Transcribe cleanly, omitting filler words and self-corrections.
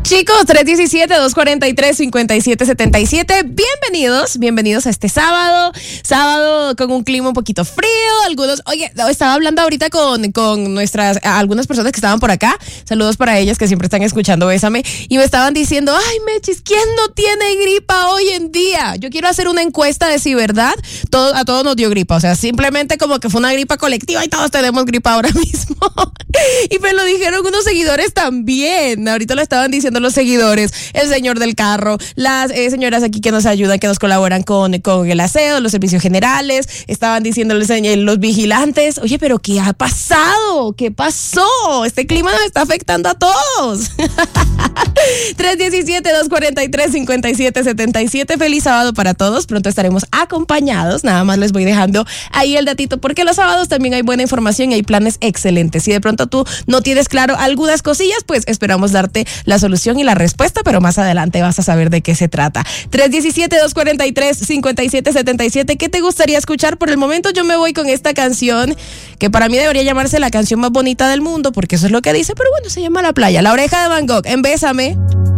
Chicos, 317-243-5777. Bienvenidos a este sábado con un clima un poquito frío. Oye, estaba hablando ahorita con algunas personas que estaban por acá. Saludos para ellas que siempre están escuchando Bésame. Y me estaban diciendo, ay, Mechis, ¿quién no tiene gripa hoy en día? Yo quiero hacer una encuesta de si, ¿verdad? A todos nos dio gripa. O sea, simplemente como que fue una gripa colectiva y todos tenemos gripa ahora mismo. Y me lo dijeron unos seguidores también. Ahorita lo estaban diciendo los seguidores, el señor del carro, las señoras aquí que nos ayudan, que nos colaboran con el aseo, los servicios generales, estaban diciendo los vigilantes, oye, pero ¿qué ha pasado? ¿Qué pasó? Este clima nos está afectando a todos. 317-243-5777. Feliz sábado para todos. Pronto estaremos acompañados. Nada más les voy dejando ahí el datito, porque los sábados también hay buena información y hay planes excelentes. Si de pronto tú no tienes claro algunas cosillas, pues esperamos darte la solución y la respuesta, pero más adelante vas a saber de qué se trata. 317-243-5777. ¿Qué te gustaría escuchar? Por el momento yo me voy con esta canción que para mí debería llamarse la canción más bonita del mundo, porque eso es lo que dice, pero bueno, se llama La Playa. La Oreja de Van Gogh, en Bésame.